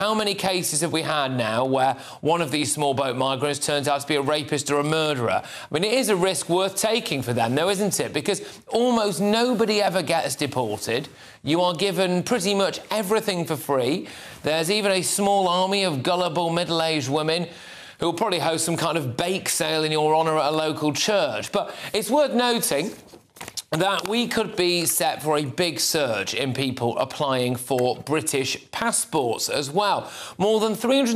How many cases have we had now where one of these small boat migrants turns out to be a rapist or a murderer? I mean, it is a risk worth taking for them, though, isn't it? Because almost nobody ever gets deported. You are given pretty much everything for free. There's even a small army of gullible middle-aged women who will probably host some kind of bake sale in your honour at a local church. But it's worth noting that we could be set for a big surge in people applying for British passports as well. More than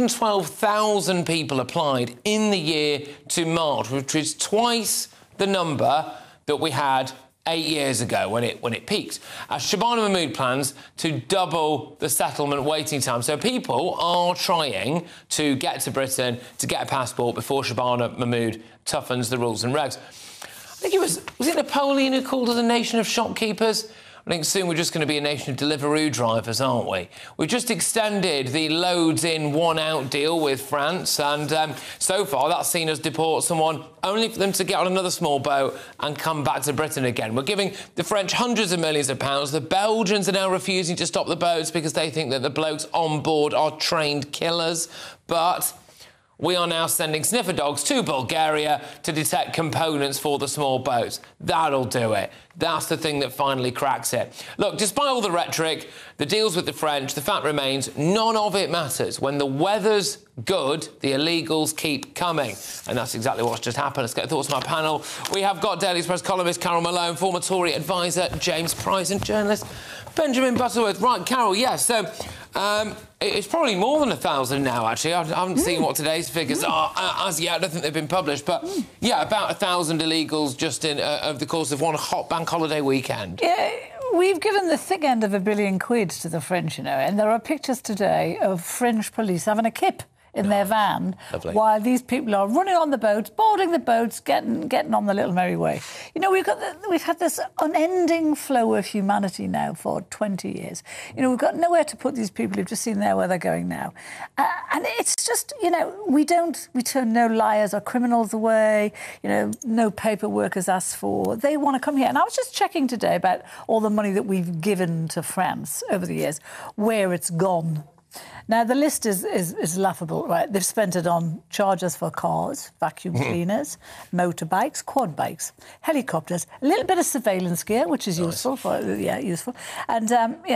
312,000 people applied in the year to March, which is twice the number that we had 8 years ago when it peaked. Shabana Mahmood plans to double the settlement waiting time. So people are trying to get to Britain to get a passport before Shabana Mahmood toughens the rules and regs. I think it was it Napoleon who called us a nation of shopkeepers? I think soon we're just going to be a nation of Deliveroo drivers, aren't we? We've just extended the loads in, one out deal with France, and so far that's seen us deport someone only for them to get on another small boat and come back to Britain again. We're giving the French hundreds of millions of pounds. The Belgians are now refusing to stop the boats because they think that the blokes on board are trained killers. But we are now sending sniffer dogs to Bulgaria to detect components for the small boats. That'll do it. That's the thing that finally cracks it. Look, despite all the rhetoric, the deals with the French, the fact remains none of it matters. When the weather's good, the illegals keep coming. And that's exactly what's just happened. Let's get thoughts from our panel. We have got Daily Express columnist Carol Malone, former Tory advisor James Price and journalist Benjamin Butterworth. Right, Carol, yes, so it's probably more than 1,000 now, actually. I haven't seen what today's figures are as yet. I don't think they've been published. But, yeah, about 1,000 illegals just in over the course of one hot bank holiday weekend. Yeah, we've given the thick end of £1 billion to the French, you know, and there are pictures today of French police having a kip in their van. Lovely. While these people are running on the boats, boarding the boats, getting on the little merry way. You know, we've had this unending flow of humanity now for 20 years. You know, we've got nowhere to put these people who've just seen there where they're going now. And it's just, you know, we turn no liars or criminals away, you know, no paperwork is asked for. They want to come here. And I was just checking today about all the money that we've given to France over the years, where it's gone. Now, the list is laughable, right? They've spent it on chargers for cars, vacuum cleaners, motorbikes, quad bikes, helicopters, a little bit of surveillance gear, which is useful, and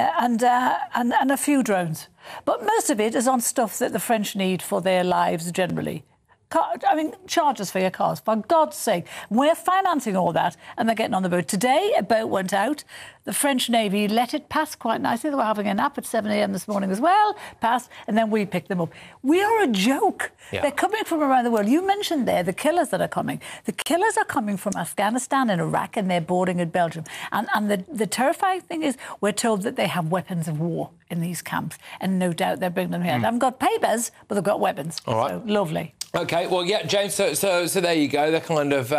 a few drones. But most of it is on stuff that the French need for their lives generally. Chargers for your cars, for God's sake. We're financing all that, and they're getting on the boat. Today, a boat went out. The French Navy let it pass quite nicely. They were having a nap at 7 a.m. this morning as well, passed, and then we picked them up. We are a joke. Yeah. They're coming from around the world. You mentioned there the killers that are coming. The killers are coming from Afghanistan and Iraq, and they're boarding at Belgium. And the terrifying thing is we're told that they have weapons of war in these camps, and no doubt they're bringing them here. They haven't got papers, but they've got weapons. All right. So, lovely. OK, well, yeah, James, so there you go. The kind of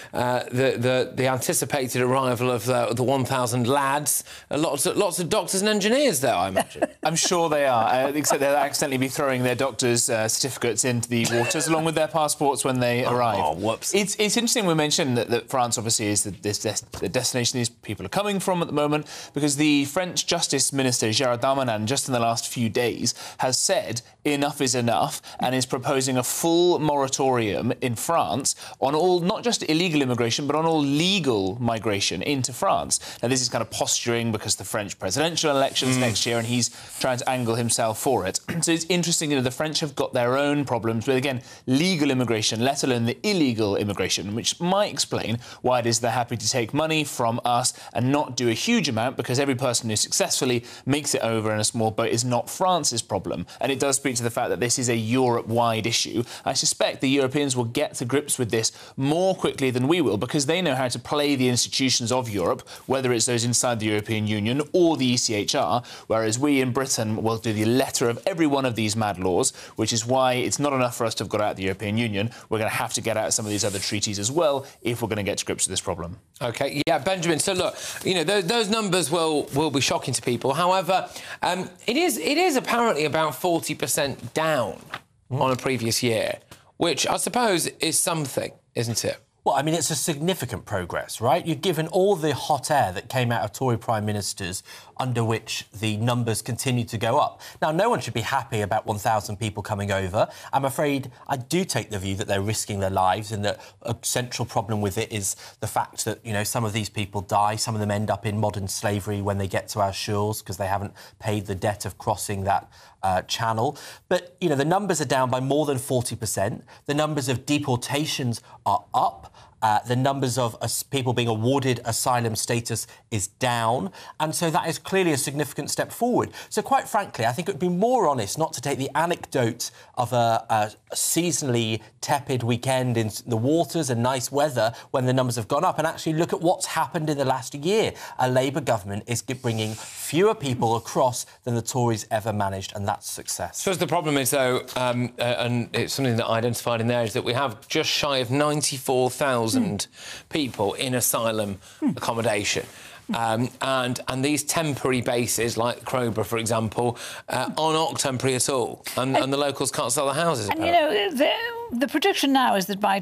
the anticipated arrival of the 1,000 lads. Lots of doctors and engineers there, I imagine. I'm sure they are, except they'll accidentally be throwing their doctors' certificates into the waters along with their passports when they arrive. Oh, whoops. It's interesting we mentioned that France obviously is the destination these people are coming from at the moment, because the French Justice Minister, Gérald Darmanin, just in the last few days, has said enough is enough and is proposing a full moratorium in France on all, not just illegal immigration, but on all legal migration into France. Now, this is kind of posturing because the French presidential elections next year, and he's trying to angle himself for it. So it's interesting, you know, the French have got their own problems with, again, legal immigration, let alone the illegal immigration, which might explain why it is they're happy to take money from us and not do a huge amount, because every person who successfully makes it over in a small boat is not France's problem. And it does speak to the fact that this is a Europe-wide issue. I suspect the Europeans will get to grips with this more quickly than we will, because they know how to play the institutions of Europe, whether it's those inside the European Union or the ECHR, whereas we in Britain will do the letter of every one of these mad laws, which is why it's not enough for us to have got out of the European Union. We're going to have to get out of some of these other treaties as well if we're going to get to grips with this problem. OK, yeah, Benjamin, so look, you know, those numbers will be shocking to people. However, it is apparently about 40% down on a previous year, which I suppose is something, isn't it? Well, I mean, it's a significant progress, right? You've given all the hot air that came out of Tory Prime Ministers under which the numbers continue to go up. Now, no one should be happy about 1,000 people coming over. I'm afraid I do take the view that they're risking their lives and that a central problem with it is the fact that, you know, some of these people die, some of them end up in modern slavery when they get to our shores because they haven't paid the debt of crossing that channel. But, you know, the numbers are down by more than 40%. The numbers of deportations are up. The numbers of people being awarded asylum status is down. And so that is clearly a significant step forward. So quite frankly, I think it would be more honest not to take the anecdote of a seasonally tepid weekend in the waters and nice weather when the numbers have gone up and actually look at what's happened in the last year. A Labour government is bringing fewer people across than the Tories ever managed, and that's success. So the problem is, though, and it's something that I identified in there, is that we have just shy of 94,000 people in asylum accommodation. And these temporary bases, like Crowborough, for example, are not temporary at all. And the locals can't sell the houses. And, you know, the prediction now is that by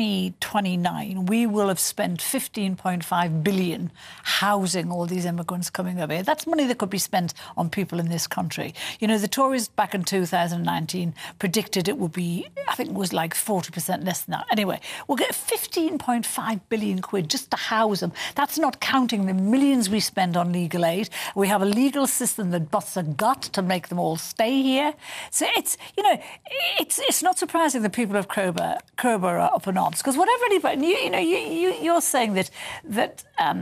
2029, we will have spent £15.5 billion housing all these immigrants coming over here. That's money that could be spent on people in this country. You know, the Tories back in 2019 predicted it would be, I think it was like 40% less than that. Anyway, we'll get 15.5 billion quid just to house them. That's not counting the millions we spend on legal aid. We have a legal system that busts a gut to make them all stay here. So it's, you know, it's not surprising that people of Crowborough are up in arms, because whatever anybody, you're saying that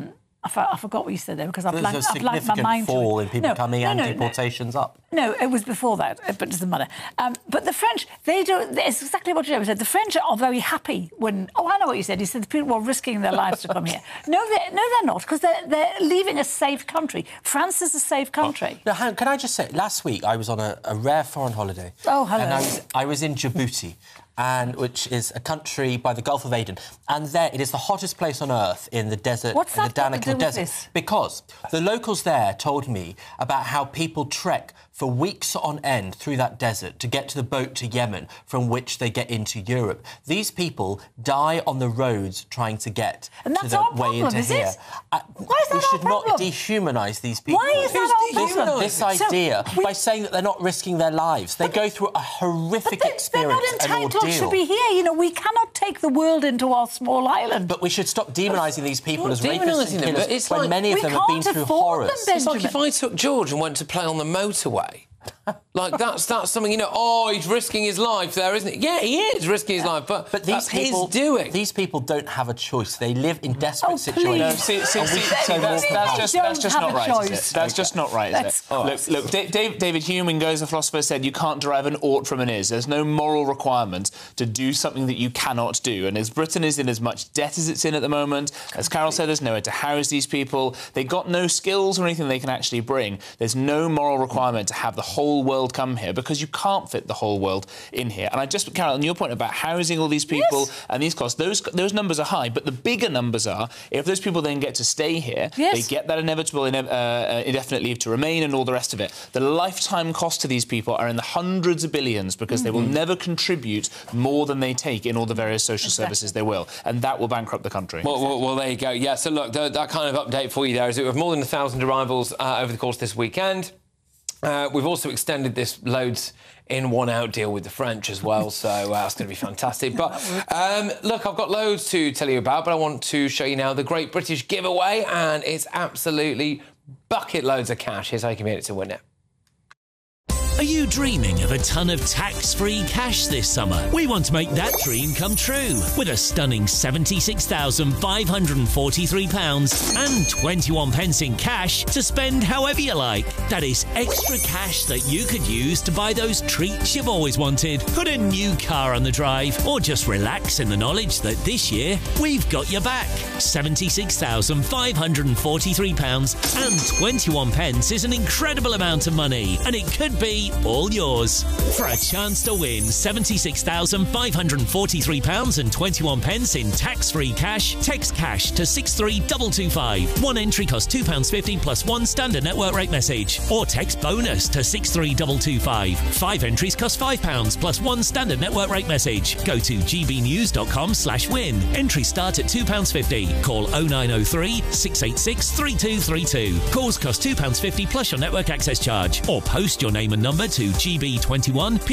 I forgot what you said there because I've blanked my mind. There's a significant fall in people coming and deportations up. No, it was before that, but it doesn't matter. But the French, it's exactly what you said. The French are very happy when... Oh, I know what you said. You said the people were risking their lives to come here. No, they're not, because they're leaving a safe country. France is a safe country. Now, Han, can I just say, last week I was on a rare foreign holiday. Oh, hello. And I was in Djibouti, which is a country by the Gulf of Aden. And there, it is the hottest place on earth in the desert, What's in the that got to do Danakil with Desert. this? Because the locals there told me about how people trek for weeks on end through that desert to get to the boat to Yemen from which they get into Europe. These people die on the roads trying to get to the way into here. Why is that we should our problem? not dehumanise these people. Why is that our problem? This idea, by saying that they're not risking their lives, they go through a horrific experience, they're not entitled to be here. You know, we cannot take the world into our small island. But we should stop demonising these people as rapists and killers when many of them have been through horrors. It's like if I took George and went to play on the motorway. Like, that's something, you know, oh, he's risking his life there, isn't it? Yeah, he is risking his life, but these people, his doing. These people don't have a choice. They live in desperate situations. That's just not right, is it? That's just not right, is it? Look, David Hume, in Goes the Philosopher, said you can't derive an ought from an is. There's no moral requirement to do something that you cannot do. And as Britain is in as much debt as it's in at the moment, as Carol said, there's nowhere to house these people. They've got no skills or anything they can actually bring. There's no moral requirement to have the whole world come here, because you can't fit the whole world in here. And Carol, on your point about housing all these people and these costs, those numbers are high, but the bigger numbers are if those people then get to stay here, they get that inevitable indefinite leave to remain and all the rest of it. The lifetime cost to these people are in the hundreds of billions, because they will never contribute more than they take in all the various social services they will, and that will bankrupt the country. Well, there you go. Yeah, so look, that kind of update for you there is that we have more than 1,000 arrivals over the course of this weekend. We've also extended this loads in one out deal with the French as well, so that's going to be fantastic. But look, I've got loads to tell you about, but I want to show you now the Great British Giveaway, and it's absolutely bucket loads of cash. Here's how you can get it to win it. Are you dreaming of a ton of tax-free cash this summer? We want to make that dream come true with a stunning £76,543 and 21 pence in cash to spend however you like. That is extra cash that you could use to buy those treats you've always wanted, put a new car on the drive, or just relax in the knowledge that this year we've got your back. £76,543 and 21 pence is an incredible amount of money, and it could be all yours. For a chance to win £76,543.21 in tax-free cash, text cash to 63225. One entry costs £2.50 plus one standard network rate message. Or text bonus to 63225. 5 entries cost £5 plus one standard network rate message. Go to gbnews.com/win. Entries start at £2.50. Call 0903 686 3232. Calls cost £2.50 plus your network access charge. Or post your name and number to GB21